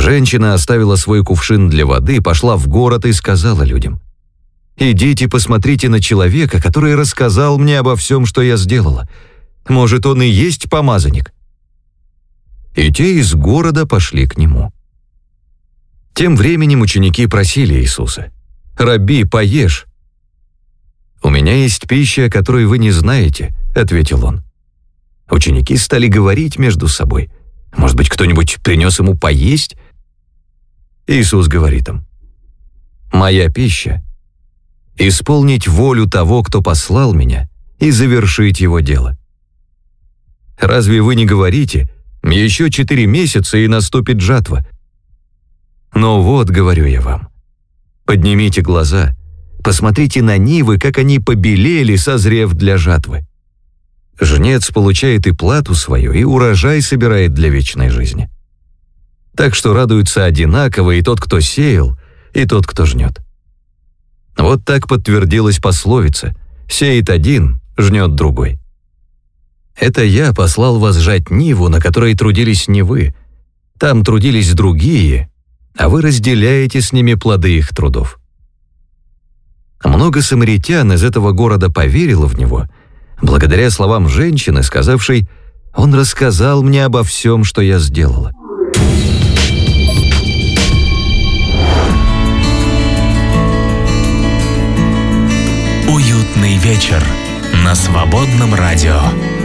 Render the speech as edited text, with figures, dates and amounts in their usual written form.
Женщина оставила свой кувшин для воды, пошла в город и сказала людям: «Идите, посмотрите на человека, который рассказал мне обо всем, что я сделала. Может, он и есть помазанник?» И те из города пошли к нему. Тем временем ученики просили Иисуса: «Рабби, поешь». «У меня есть пища, которую вы не знаете», — ответил он. Ученики стали говорить между собой: «Может быть, кто-нибудь принес ему поесть?» Иисус говорит им: «Моя пища — исполнить волю того, кто послал меня, и завершить его дело. Разве вы не говорите: еще 4 месяца, и наступит жатва? Но вот, говорю я вам, поднимите глаза, посмотрите на нивы, как они побелели, созрев для жатвы. Жнец получает и плату свою, и урожай собирает для вечной жизни. Так что радуются одинаково и тот, кто сеял, и тот, кто жнет. Вот так подтвердилась пословица: сеет один, жнет другой. Это я послал вас жать ниву, на которой трудились не вы. Там трудились другие, а вы разделяете с ними плоды их трудов». Много самаритян из этого города поверило в него, благодаря словам женщины, сказавшей: «Он рассказал мне обо всем, что я сделала». Уютный вечер на Свободном радио.